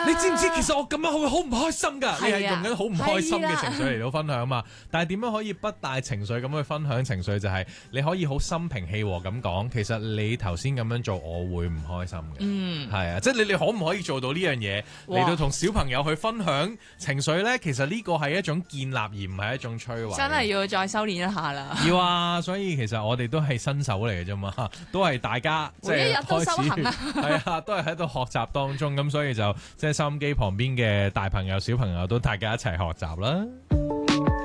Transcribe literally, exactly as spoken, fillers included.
你知唔知其實我咁樣會好唔開心㗎？你係用緊好唔開心嘅情緒嚟到分享嘛？但係點樣可以不帶情緒咁去分享情緒？就係你可以好心平氣和咁講，其實你頭先咁樣做，我會唔開心嘅。嗯，係啊，即係你你可唔可以做到呢樣嘢嚟到同小朋友去分享情緒咧？其實呢個係一種建立而唔係一種摧毀。 真係要再修煉一下啦。 要啊，所以其實我哋都係新手嚟嘅啫嘛，都係大家即係開始係啊，都係喺度學習當中咁，所以就即係收音機旁邊嘅大朋友、小朋友都大家一齊學習啦。